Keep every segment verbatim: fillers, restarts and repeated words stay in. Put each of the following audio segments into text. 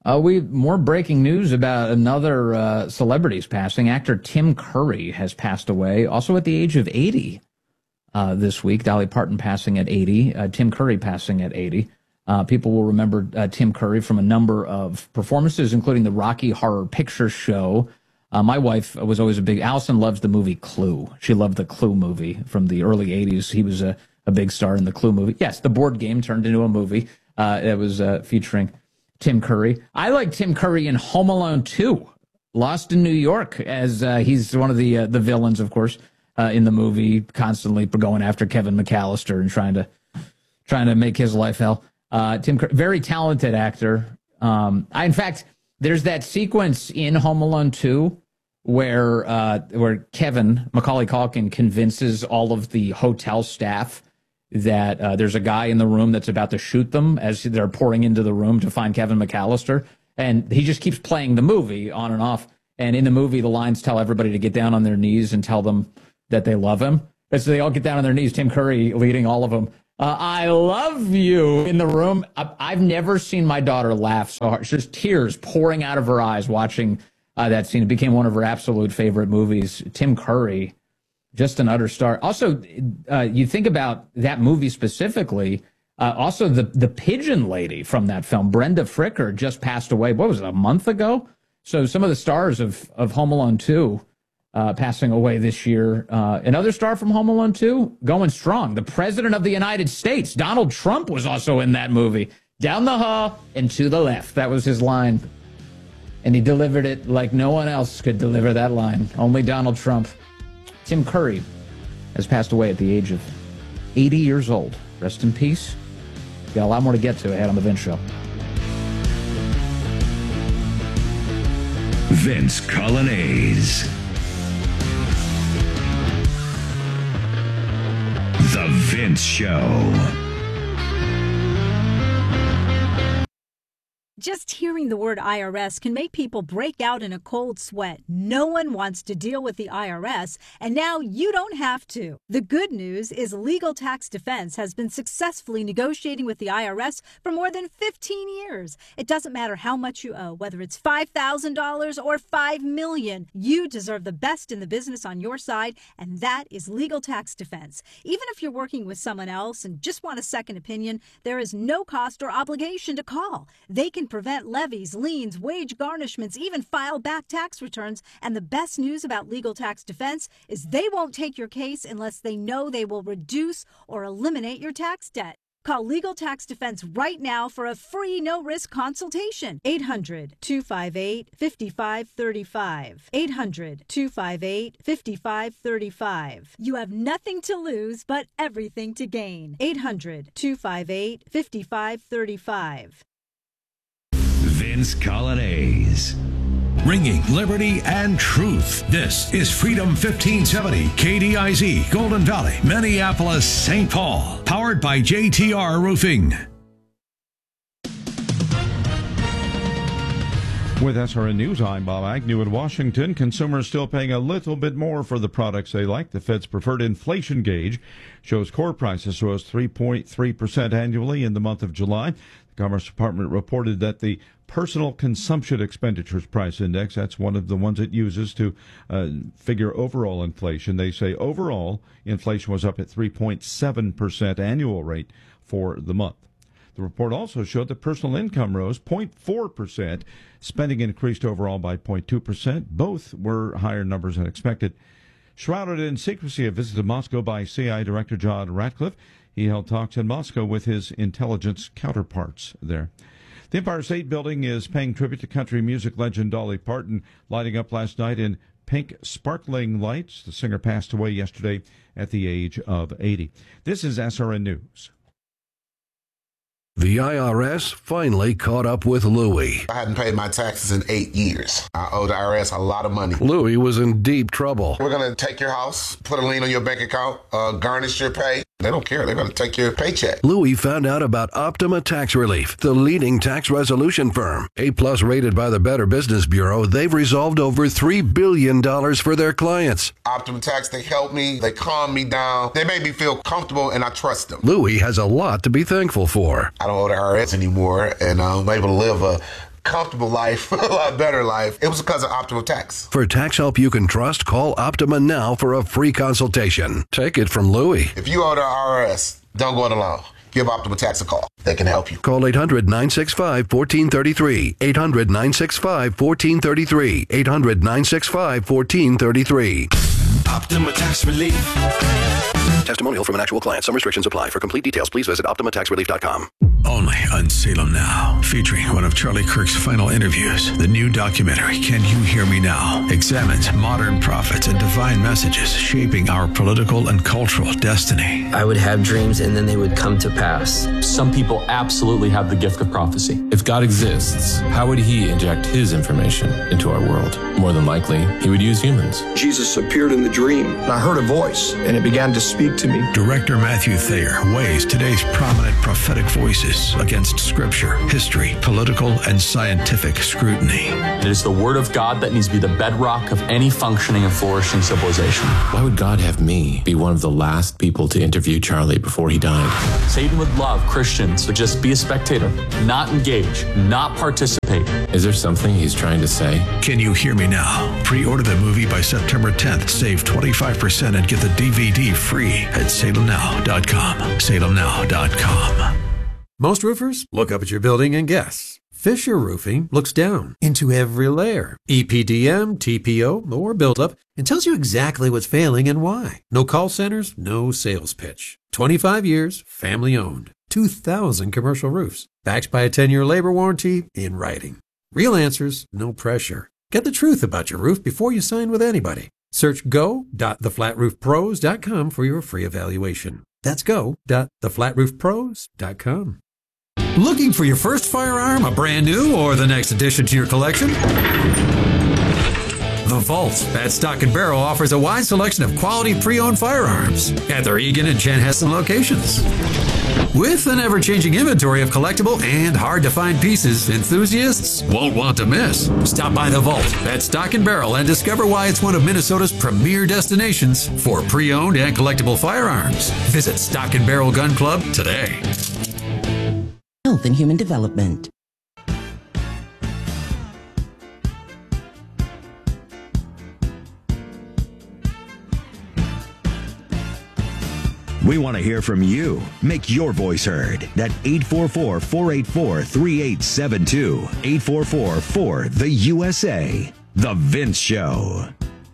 Uh, we more breaking news about another uh, celebrity's passing. Actor Tim Curry has passed away, also at the age of eighty uh, this week. Dolly Parton passing at eighty. Uh, Tim Curry passing at eighty. Uh, people will remember uh, Tim Curry from a number of performances, including the Rocky Horror Picture Show. Uh, my wife was always a big... Allison loves the movie Clue. She loved the Clue movie from the early eighties. He was a, a big star in the Clue movie. Yes, the board game turned into a movie. Uh, it was uh, featuring Tim Curry. I like Tim Curry in Home Alone two, Lost in New York, as uh, he's one of the uh, the villains, of course, uh, in the movie, constantly going after Kevin McAllister and trying to trying to make his life hell. Uh, Tim Curry, very talented actor. Um, I, in fact, there's that sequence in Home Alone two where uh, where Kevin Macaulay Culkin convinces all of the hotel staff that uh, there's a guy in the room that's about to shoot them as they're pouring into the room to find Kevin McAllister. And he just keeps playing the movie on and off. And in the movie, the lines tell everybody to get down on their knees and tell them that they love him. And so they all get down on their knees, Tim Curry leading all of them. Uh, I love you in the room. I, I've never seen my daughter laugh so hard. There's tears pouring out of her eyes watching uh, that scene. It became one of her absolute favorite movies. Tim Curry, just an utter star. Also, uh, you think about that movie specifically, uh, also the, the pigeon lady from that film, Brenda Fricker, just passed away. What was it, a month ago? So some of the stars of, of Home Alone two uh, passing away this year. Uh, another star from Home Alone two, going strong. The President of the United States, Donald Trump, was also in that movie. Down the hall and to the left. That was his line. And he delivered it like no one else could deliver that line. Only Donald Trump. Tim Curry has passed away at the age of eighty years old. Rest in peace. Got a lot more to get to ahead on the Vince Show. Vince Colonnese. The Vince Show. Just hearing the word I R S can make people break out in a cold sweat. No one wants to deal with the I R S, and now you don't have to. The good news is Legal Tax Defense has been successfully negotiating with the I R S for more than fifteen years. It doesn't matter how much you owe, whether it's five thousand dollars or five million dollars. You deserve the best in the business on your side, and that is Legal Tax Defense. Even if you're working with someone else and just want a second opinion, there is no cost or obligation to call. They can prevent levies, liens, wage garnishments, even file back tax returns. And the best news about Legal Tax Defense is they won't take your case unless they know they will reduce or eliminate your tax debt. Call Legal Tax Defense right now for a free no-risk consultation. eight hundred, two five eight, five five three five. eight hundred, two five eight, five five three five. You have nothing to lose but everything to gain. eight hundred, two five eight, five five three five. Vince Colonnese. Ringing liberty and truth. This is Freedom fifteen seventy, K D I Z, Golden Valley, Minneapolis, Saint Paul. Powered by J T R Roofing. With S R N News, I'm Bob Agnew in Washington. Consumers still paying a little bit more for the products they like. The Fed's preferred inflation gauge shows core prices rose three point three percent annually in the month of July. The Commerce Department reported that the Personal Consumption Expenditures Price Index, that's one of the ones it uses to uh, figure overall inflation. They say overall inflation was up at three point seven percent annual rate for the month. The report also showed that personal income rose zero point four percent. Spending increased overall by zero point two percent. Both were higher numbers than expected. Shrouded in secrecy, a visit to Moscow by C I A Director John Ratcliffe. He held talks in Moscow with his intelligence counterparts there. The Empire State Building is paying tribute to country music legend Dolly Parton, lighting up last night in pink sparkling lights. The singer passed away yesterday at the age of eighty. This is S R N News. The I R S finally caught up with Louie. I hadn't paid my taxes in eight years. I owe the I R S a lot of money. Louie was in deep trouble. We're going to take your house, put a lien on your bank account, uh, garnish your pay. They don't care. They're going to take your paycheck. Louie found out about Optima Tax Relief, the leading tax resolution firm. A-plus rated by the Better Business Bureau, they've resolved over three billion dollars for their clients. Optima Tax, they help me. They calm me down. They make me feel comfortable, and I trust them. Louie has a lot to be thankful for. I don't owe the I R S anymore, and I'm able to live a comfortable life, a lot better life. It was because of Optima Tax. For tax help you can trust, call Optima now for a free consultation. Take it from Louie. If you owe the I R S, don't go it alone. Give Optima Tax a call. They can help you. Call eight hundred, nine six five, one four three three. eight hundred, nine six five, one four three three. eight hundred, nine six five, one four three three. Optima Tax Relief. Testimonial from an actual client. Some restrictions apply. For complete details, please visit optima tax relief dot com. Only on Salem Now, featuring one of Charlie Kirk's final interviews. The new documentary, Can You Hear Me Now?, examines modern prophets and divine messages shaping our political and cultural destiny. I would have dreams and then they would come to pass. Some people absolutely have the gift of prophecy. If God exists, how would he inject his information into our world? More than likely, he would use humans. Jesus appeared in the dream, and I heard a voice, and it began to speak to me. Director Matthew Thayer weighs today's prominent prophetic voices against scripture, history, political, and scientific scrutiny. It is the word of God that needs to be the bedrock of any functioning and flourishing civilization. Why would God have me be one of the last people to interview Charlie before he died? Satan would love Christians to just be a spectator, not engage, not participate. Is there something he's trying to say? Can You Hear Me Now? Pre-order the movie by September tenth. Save twenty-five percent and get the D V D free at salem now dot com. salem now dot com. Most roofers look up at your building and guess. Fisher Roofing looks down into every layer, E P D M, T P O, or buildup, and tells you exactly what's failing and why. No call centers, no sales pitch. twenty-five years, family owned. two thousand commercial roofs, backed by a ten-year labor warranty in writing. Real answers, no pressure. Get the truth about your roof before you sign with anybody. Search go dot the flat roof pros dot com for your free evaluation. That's go dot the flat roof pros dot com. Looking for your first firearm, a brand new or the next addition to your collection? The Vault at Stock and Barrel offers a wide selection of quality pre-owned firearms at their Eagan and Chanhassen locations. With an ever-changing inventory of collectible and hard-to-find pieces, enthusiasts won't want to miss. Stop by The Vault at Stock and Barrel and discover why it's one of Minnesota's premier destinations for pre-owned and collectible firearms. Visit Stock and Barrel Gun Club today. Health and Human Development. We want to hear from you. Make your voice heard. At eight four four, four eight four, three eight seven two. eight four four, four, the U S A. The Vince Show.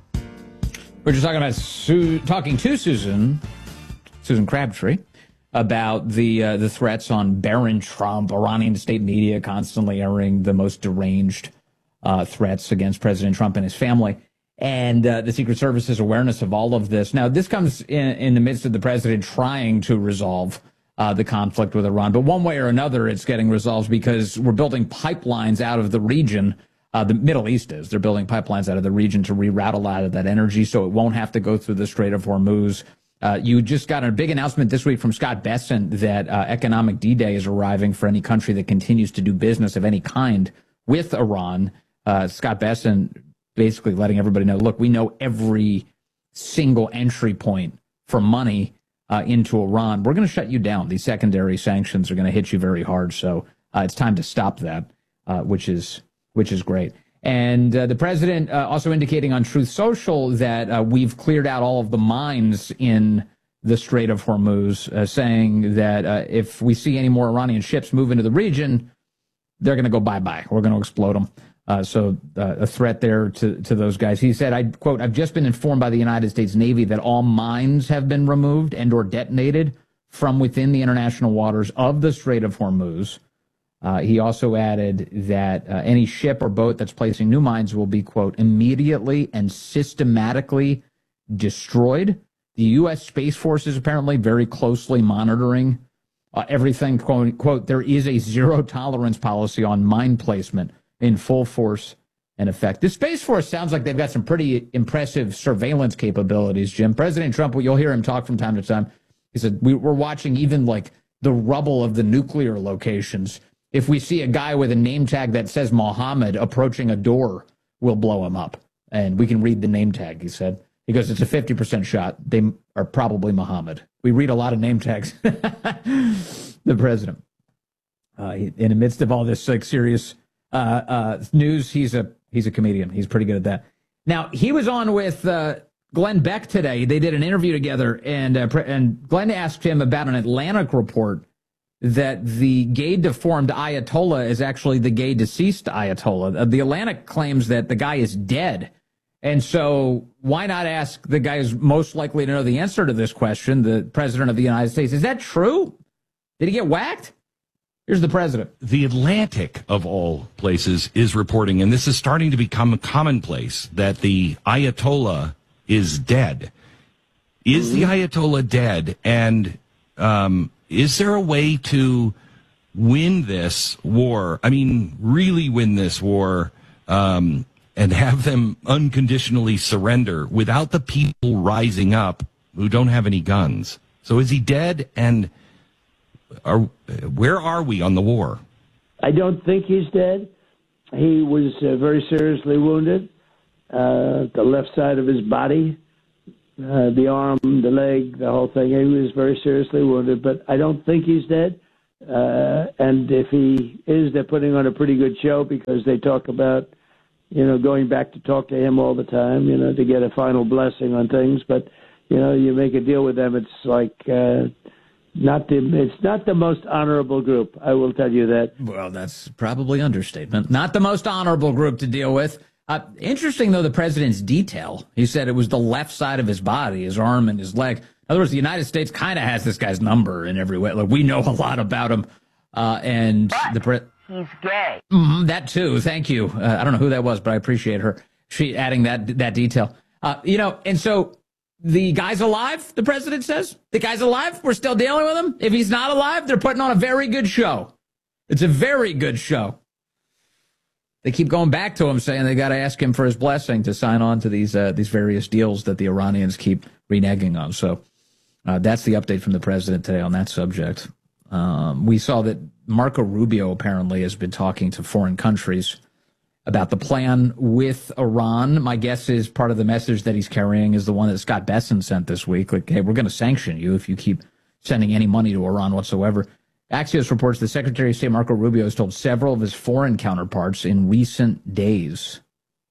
We're just talking about Su- talking to Susan, Susan Crabtree, about the uh, the threats on Barron Trump. Iranian state media constantly airing the most deranged uh, threats against President Trump and his family. And uh, the Secret Service's awareness of all of this. Now, this comes in, in the midst of the president trying to resolve uh, the conflict with Iran. But one way or another, it's getting resolved because we're building pipelines out of the region. Uh, the Middle East is. They're building pipelines out of the region to reroute a lot of that energy so it won't have to go through the Strait of Hormuz. Uh, you just got a big announcement this week from Scott Bessent that uh, economic D-Day is arriving for any country that continues to do business of any kind with Iran. Uh, Scott Bessent basically letting everybody know, look, we know every single entry point for money uh, into Iran. We're going to shut you down. These secondary sanctions are going to hit you very hard. So uh, it's time to stop that, uh, which is which is great. And uh, the president uh, also indicating on Truth Social that uh, we've cleared out all of the mines in the Strait of Hormuz, uh, saying that uh, if we see any more Iranian ships move into the region, they're going to go bye-bye. We're going to explode them. Uh, so uh, a threat there to, to those guys. He said, I quote, I've just been informed by the United States Navy that all mines have been removed and or detonated from within the international waters of the Strait of Hormuz. Uh, he also added that uh, any ship or boat that's placing new mines will be, quote, immediately and systematically destroyed. The U S. Space Force is apparently very closely monitoring uh, everything, quote, quote, there is a zero tolerance policy on mine placement in full force and effect. The Space Force sounds like they've got some pretty impressive surveillance capabilities, Jim. President Trump, you'll hear him talk from time to time. He said, we, we're watching even like the rubble of the nuclear locations. If we see a guy with a name tag that says Mohammed approaching a door, we'll blow him up. And we can read the name tag, he said. He goes, it's a fifty percent shot. They are probably Mohammed. We read a lot of name tags. The president. Uh, in the midst of all this like serious uh, uh, news. He's a he's a comedian. He's pretty good at that. Now, he was on with uh, Glenn Beck today. They did an interview together, and uh, and Glenn asked him about an Atlantic report that the gay-deformed Ayatollah is actually the gay-deceased Ayatollah. Uh, the Atlantic claims that the guy is dead. And so why not ask the guy who's most likely to know the answer to this question, the president of the United States? Is that true? Did he get whacked? Here's the president. The Atlantic, of all places, is reporting, and this is starting to become commonplace, that the Ayatollah is dead. Is the Ayatollah dead? And um, is there a way to win this war? I mean, really win this war um, and have them unconditionally surrender without the people rising up who don't have any guns. So is he dead? And are, where are we on the war? I don't think he's dead. He was uh, very seriously wounded. Uh, the left side of his body, uh, the arm, the leg, the whole thing. He was very seriously wounded, but I don't think he's dead. Uh, and if he is, they're putting on a pretty good show because they talk about, you know, going back to talk to him all the time, you know, to get a final blessing on things. But, you know, you make a deal with them, it's like uh, not the it's not the most honorable group. I will tell you that. Well, that's probably understatement. Not the most honorable group to deal with. Uh, interesting, though, the president's detail. He said it was the left side of his body, his arm and his leg. In other words, the United States kind of has this guy's number in every way. Like, we know a lot about him. Uh, and but the pre- he's gay. Mm-hmm, that, too. Thank you. Uh, I don't know who that was, but I appreciate her she adding that that detail. Uh, you know, and so the guy's alive, the president says. The guy's alive. We're still dealing with him. If he's not alive, they're putting on a very good show. It's a very good show. They keep going back to him, saying they got to ask him for his blessing to sign on to these uh, these various deals that the Iranians keep reneging on. So uh, that's the update from the president today on that subject. Um, we saw that Marco Rubio apparently has been talking to foreign countries about the plan with Iran. My guess is part of the message that he's carrying is the one that Scott Besson sent this week. Like, hey, we're going to sanction you if you keep sending any money to Iran whatsoever. Axios reports the Secretary of State Marco Rubio has told several of his foreign counterparts in recent days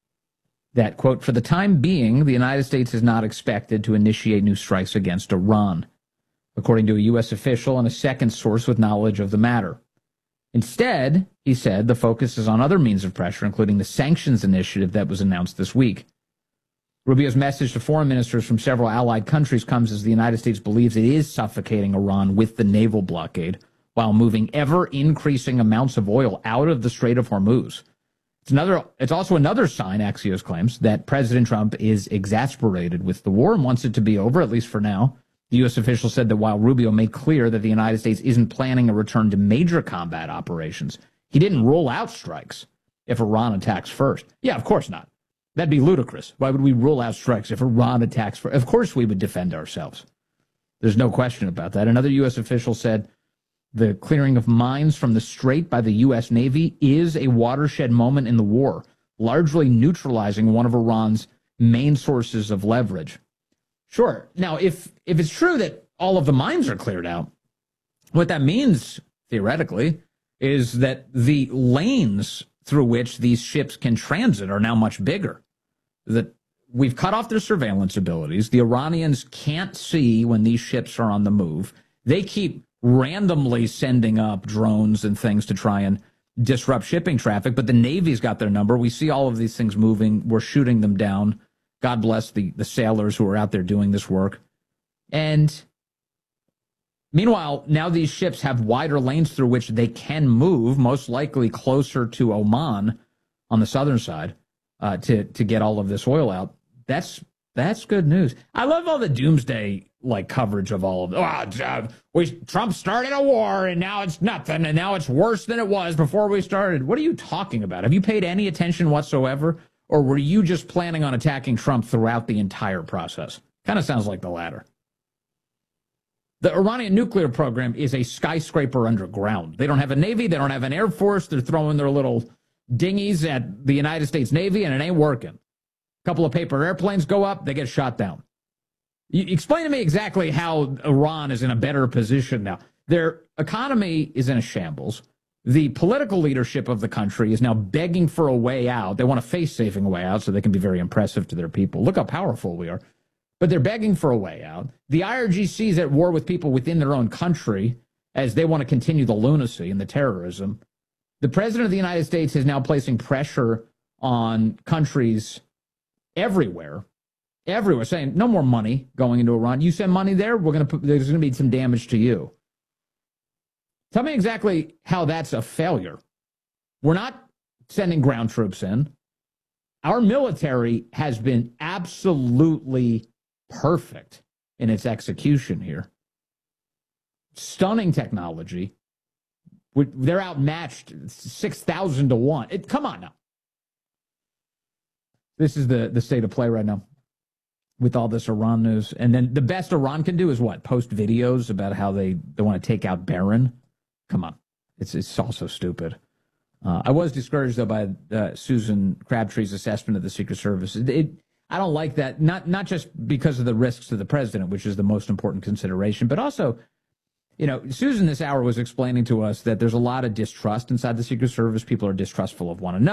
that, quote, for the time being, the United States is not expected to initiate new strikes against Iran, according to a U S official and a second source with knowledge of the matter. Instead, he said, the focus is on other means of pressure, including the sanctions initiative that was announced this week. Rubio's message to foreign ministers from several allied countries comes as the United States believes it is suffocating Iran with the naval blockade, while moving ever-increasing amounts of oil out of the Strait of Hormuz. It's another. It's also another sign, Axios claims, that President Trump is exasperated with the war and wants it to be over, at least for now. The U S official said that while Rubio made clear that the United States isn't planning a return to major combat operations, he didn't rule out strikes if Iran attacks first. Yeah, of course not. That'd be ludicrous. Why would we rule out strikes if Iran attacks first? Of course we would defend ourselves. There's no question about that. Another U S official said, the clearing of mines from the Strait by the U S Navy is a watershed moment in the war, largely neutralizing one of Iran's main sources of leverage. Sure. Now, if if it's true that all of the mines are cleared out, what that means, theoretically, is that the lanes through which these ships can transit are now much bigger. That we've cut off their surveillance abilities. The Iranians can't see when these ships are on the move. They keep randomly sending up drones and things to try and disrupt shipping traffic, but the Navy's got their number. We see all of these things moving. We're shooting them down. God bless the, the sailors who are out there doing this work. And meanwhile, now these ships have wider lanes through which they can move, most likely closer to Oman on the southern side, uh, to, to get all of this oil out. That's That's good news. I love all the doomsday like coverage of all of it. Oh, uh, we Trump started a war and now it's nothing and now it's worse than it was before we started. What are you talking about? Have you paid any attention whatsoever, or were you just planning on attacking Trump throughout the entire process? Kind of sounds like the latter. The Iranian nuclear program is a skyscraper underground. They don't have a Navy. They don't have an Air Force. They're throwing their little dinghies at the United States Navy, and it ain't working. A couple of paper airplanes go up, they get shot down. You, explain to me exactly how Iran is in a better position now. Their economy is in a shambles. The political leadership of the country is now begging for a way out. They want a face-saving way out so they can be very impressive to their people. Look how powerful we are. But they're begging for a way out. The I R G C is at war with people within their own country as they want to continue the lunacy and the terrorism. The president of the United States is now placing pressure on countries everywhere, everywhere, saying no more money going into Iran. You send money there, we're going to put, there's going to be some damage to you. Tell me exactly how that's a failure. We're not sending ground troops in. Our military has been absolutely perfect in its execution here. Stunning technology. They're outmatched six thousand to one. It, come on now. This is the, the state of play right now with all this Iran news. And then the best Iran can do is what? Post videos about how they, they want to take out Barron. Come on. It's, it's also stupid. Uh, I was discouraged, though, by uh, Susan Crabtree's assessment of the Secret Service. It, it, I don't like that, not not just because of the risks to the president, which is the most important consideration, but also, you know, Susan this hour was explaining to us that there's a lot of distrust inside the Secret Service. People are distrustful of one another.